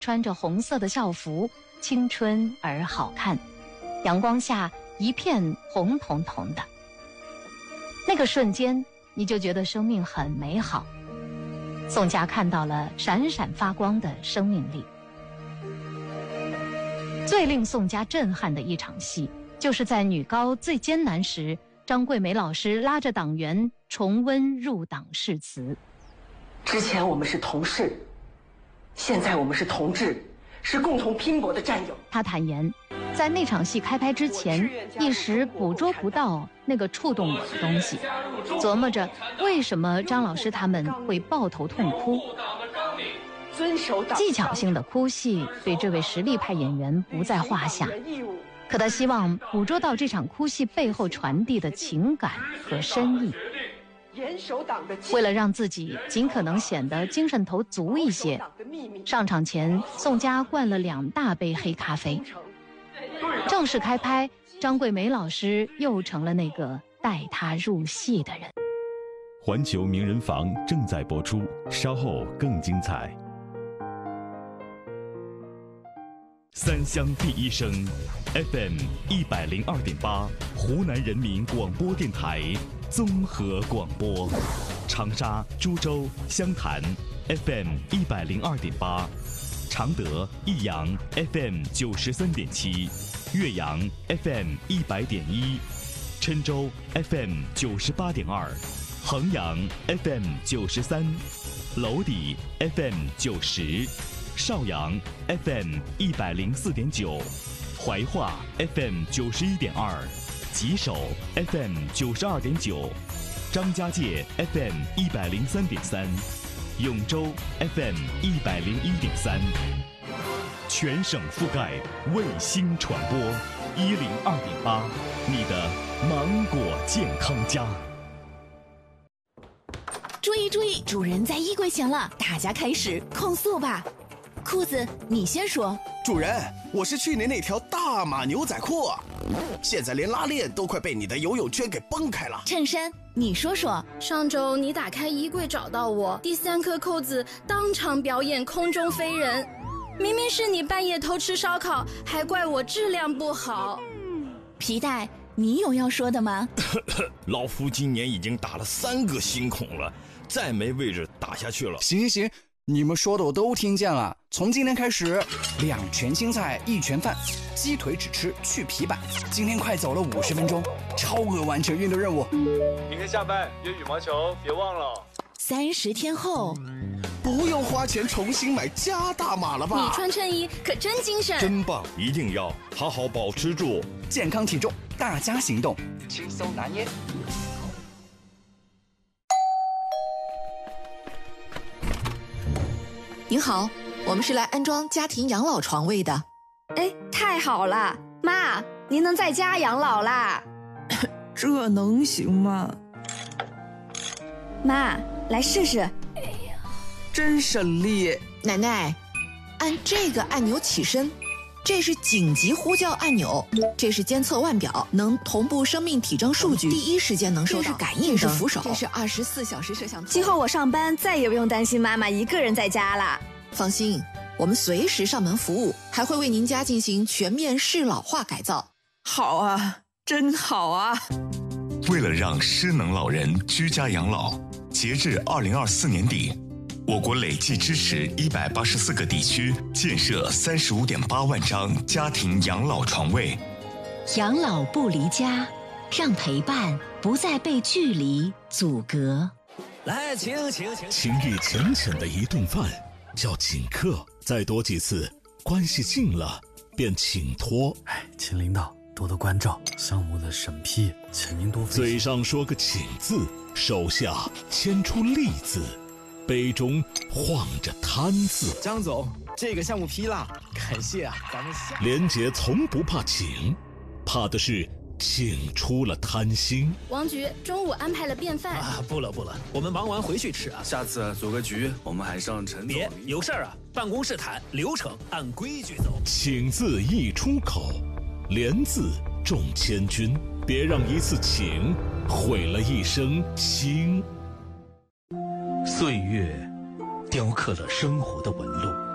穿着红色的校服，青春而好看，阳光下一片红彤彤的。那个瞬间，你就觉得生命很美好。宋佳看到了闪闪发光的生命力。最令宋佳震撼的一场戏，就是在女高最艰难时，张桂梅老师拉着党员重温入党誓词。 之前我们是同事，现在我们是同志，是共同拼搏的战友。 他坦言，在那场戏开拍之前，一时捕捉不到那个触动我的东西，琢磨着为什么张老师他们会抱头痛哭。技巧性的哭戏对这位实力派演员不在话下，可他希望捕捉到这场哭戏背后传递的情感和深意。为了让自己尽可能显得精神头足一些，上场前宋佳灌了2大杯黑咖啡。正式开拍，张桂梅老师又成了那个带她入戏的人。 环球名人房正在播出，稍后更精彩。三湘第一声 FM 102.8，湖南人民广播电台综合广播，长沙、株洲、湘潭 FM 102.8，常德、益阳 FM 93.7，岳阳 FM 100.1，郴州 FM 98.2，衡阳 FM 93，娄底 FM 90。邵阳 FM 104.9，怀化 FM 91.2，吉首 FM 92.9，张家界 FM 103.3，永州 FM 101.3，全省覆盖，卫星传播102.8，你的芒果健康家。 注意注意，主人在衣柜前了，大家开始控诉吧。裤子，你先说。 主人，我是去年那条大码牛仔裤，现在连拉链都快被你的游泳圈给崩开了。 衬衫，你说说。 上周你打开衣柜找到我，第3颗扣子当场表演空中飞人，明明是你半夜偷吃烧烤，还怪我质量不好。 皮带，你有要说的吗？ 老夫今年已经打了3个新孔了，再没位置打下去了。 行，你们说的我都听见了。从今天开始，2全青菜1全饭，鸡腿只吃去皮版。今天快走了50分钟，超额完成运动任务。 明天下班约羽毛球，别忘了。 30天后， 不用花钱重新买加大码了吧？ 你穿衬衣可真精神， 真棒！一定要好好保持住健康体重，大家行动，轻松拿捏。 您好，我们是来安装家庭养老床位的。 哎，太好了，妈，您能在家养老啦？ 这能行吗？ 妈，来试试。 哎呀，真省力。 奶奶，按这个按钮起身，这是紧急呼叫按钮，这是监测腕表，能同步生命体征数据，第一时间能收到。这是感应灯，这是扶手，这是24小时摄像头。 今后我上班再也不用担心妈妈一个人在家了。 放心，我们随时上门服务，还会为您家进行全面适老化改造。 好啊，真好啊！ 为了让失能老人居家养老，截至2024年底，我国累计支持184个地区建设35.8万张家庭养老床位。 养老不离家，让陪伴不再被距离阻隔。 来，请。 情谊浅浅的一顿饭叫请客，再多几次，关系近了便请托。 请领导多多关照，项目的审批，请您多费心。 嘴上说个请字，手下牵出利字，杯中晃着贪字。 张总，这个项目批了，感谢啊，咱们下。 连杰从不怕请，怕的是请出了贪心。 王局中午安排了便饭啊，不了，我们忙完回去吃啊。 下次组个局，我们还上陈总。 别有事儿啊，办公室谈，流程按规矩走。 请字一出口，连字中千军，别让一次请毁了一生情。 岁月雕刻了生活的纹路，